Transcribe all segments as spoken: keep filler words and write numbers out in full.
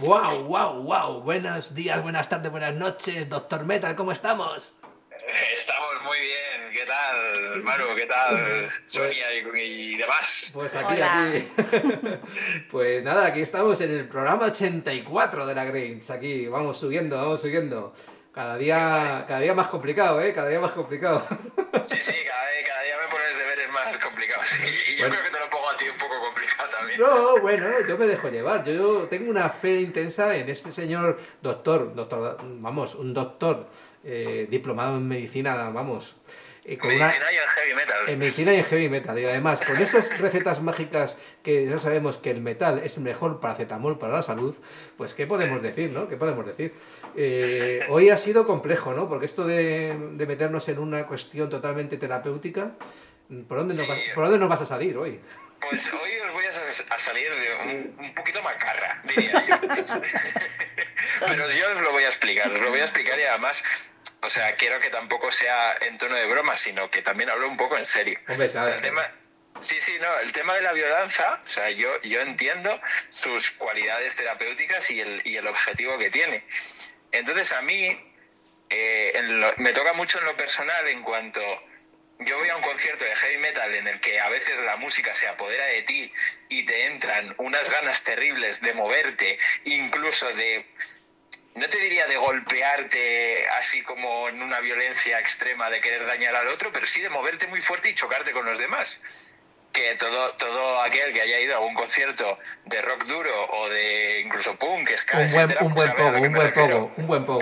Wow, wow, wow. Buenos días, buenas tardes, buenas noches, doctor Metal, ¿cómo estamos? Estamos muy bien, ¿qué tal, Manu? ¿Qué tal, Sonia y, y demás? Pues aquí, Hola. aquí. Pues nada, aquí estamos en el programa ochenta y cuatro de la Grange. Aquí, vamos subiendo, vamos subiendo. Cada día, cada día más complicado, ¿eh? Cada día más complicado. Sí, sí, cada día, cada día me pones deberes más complicados. Y yo Bueno. creo que te lo pongo a ti un poco complicado también. No, bueno, yo me dejo llevar. Yo, yo tengo una fe intensa en este señor doctor, doctor, vamos, un doctor eh, diplomado en medicina, vamos. eh, con una- Medicina y en heavy metal. En medicina y en heavy metal. Y además, con esas recetas mágicas que ya sabemos que el metal es mejor paracetamol para la salud, pues ¿qué podemos Sí. decir, no? ¿Qué podemos decir? Eh, hoy ha sido complejo, ¿no? Porque esto de, de meternos en una cuestión totalmente terapéutica, ¿por dónde, nos Sí. vas, ¿por dónde nos vas a salir hoy? Pues hoy os voy a, a salir de un, un poquito macarra, diría yo. Pero yo os lo voy a explicar, os lo voy a explicar y además, o sea, quiero que tampoco sea en tono de broma, sino que también hablo un poco en serio. Hombre, O sea, ¿sabes? el tema... Sí, sí, no, el tema de la biodanza, o sea, yo, yo entiendo sus cualidades terapéuticas y el, y el objetivo que tiene. Entonces, a mí eh, en lo, me toca mucho en lo personal en cuanto... Yo voy a un concierto de heavy metal en el que a veces la música se apodera de ti y te entran unas ganas terribles de moverte, incluso de... No te diría de golpearte así como en una violencia extrema de querer dañar al otro, pero sí de moverte muy fuerte y chocarte con los demás. Que todo, todo aquel que haya ido a un concierto de rock duro o de incluso punk, ska, Un buen, etcétera, un pues buen sabe a pogo, lo que un me buen refiero. pogo, un buen pogo.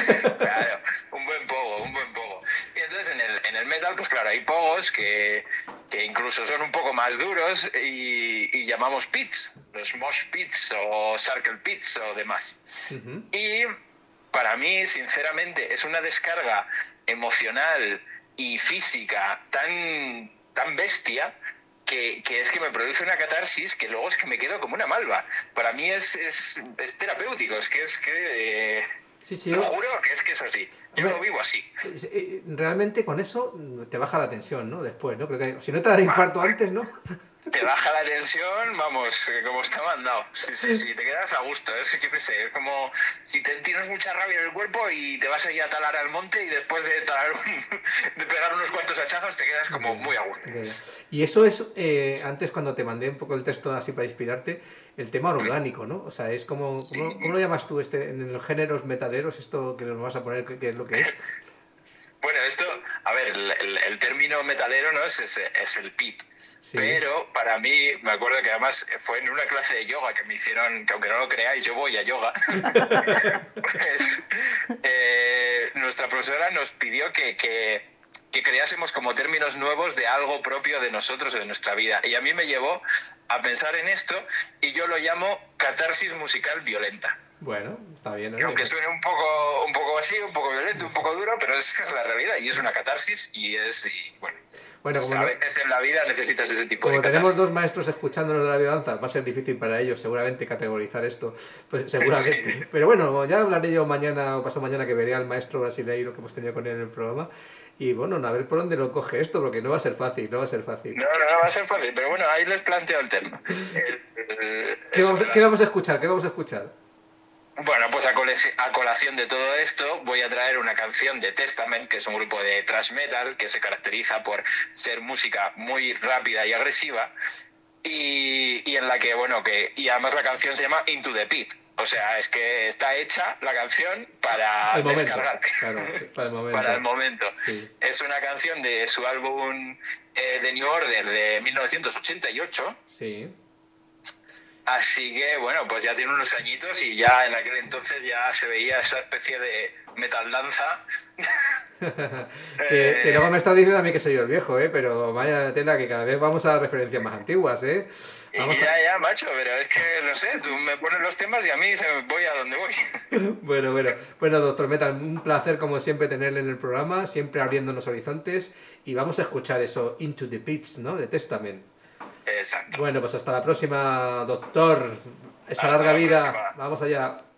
Claro, un buen pogo, un buen pogo. Y entonces en el, en el metal, pues claro, hay pogos que, que incluso son un poco más duros y, y llamamos pits, los mosh pits o circle pits o demás. Uh-huh. Y para mí, sinceramente, es una descarga emocional y física tan, tan bestia que, que es que me produce una catarsis que luego es que me quedo como una malva. Para mí es, es, es terapéutico, es que es que... Eh, Sí, sí, Te yo- lo juro que es que es así. Yo Hombre, lo vivo así. es- eh, realmente con eso te baja la tensión, ¿no? Después, ¿no? Creo que si no te da el infarto antes, ¿no? Te baja la tensión, vamos, eh, como está mandado. Sí, sí, sí, te quedas a gusto. Es, yo qué sé, es como si te tienes mucha rabia en el cuerpo y te vas ahí a talar al monte y después de, talar un- de pegar unos cuantos hachazos te quedas como muy a gusto. Ya, ya. Y eso es, eh, antes cuando te mandé un poco el texto así para inspirarte, el tema orgánico, ¿no? O sea, es como, Sí. ¿cómo, cómo lo llamas tú este, en los géneros metaleros, esto que nos vas a poner, qué, qué es lo que es? Bueno, esto, a ver, el, el, el término metalero no es, ese, es el pit. Sí. Pero para mí, me acuerdo que además fue en una clase de yoga que me hicieron, que aunque no lo creáis, yo voy a yoga, pues eh, nuestra profesora nos pidió que, que, que creásemos como términos nuevos de algo propio de nosotros, de nuestra vida. Y a mí me llevó a pensar en esto y yo lo llamo catarsis musical violenta. Bueno, está bien, Que ¿no? aunque suene un poco, un poco así, un poco violento, un poco duro, pero es que es la realidad y es una catarsis y es, y, bueno, Bueno, o sea, como, a no- veces en la vida necesitas ese tipo como de tenemos catarsis. dos maestros escuchándonos la biodanza, va a ser difícil para ellos seguramente categorizar esto, pues seguramente. Sí. Pero bueno, ya hablaré yo mañana o pasado mañana que veré al maestro brasileiro que hemos tenido con él en el programa. Y bueno, a ver por dónde lo coge esto, porque no va a ser fácil, no va a ser fácil. No, no, no va a ser fácil, pero bueno, ahí les planteo el tema. El- el- ¿Qué eso vamos, de a- las- ¿Qué vamos a escuchar? ¿Qué vamos a escuchar? Bueno, pues a, cole- a colación de todo esto voy a traer una canción de Testament, que es un grupo de thrash metal que se caracteriza por ser música muy rápida y agresiva y, y en la que, bueno, que y además la canción se llama Into the Pit. O sea, es que está hecha la canción para El momento. descargarte. Claro, para el momento. Para el momento. Sí. Es una canción de su álbum eh, The New Order de mil novecientos ochenta y ocho. Sí. Así que, bueno, pues ya tiene unos añitos y ya en aquel entonces ya se veía esa especie de metal danza. que, que luego me estás diciendo a mí que soy yo el viejo, ¿eh? Pero vaya tela que cada vez vamos a referencias más antiguas, ¿eh? Vamos Y ya, a... ya, macho, pero es que, no sé, tú me pones los temas y a mí se me voy a donde voy. Bueno, bueno, bueno, doctor Metal, un placer como siempre tenerle en el programa, siempre abriéndonos horizontes y vamos a escuchar eso, Into the Pits, ¿no? De Testament. Exacto. Bueno, pues hasta la próxima, doctor. Esa Hasta larga la vida. próxima. Vamos allá.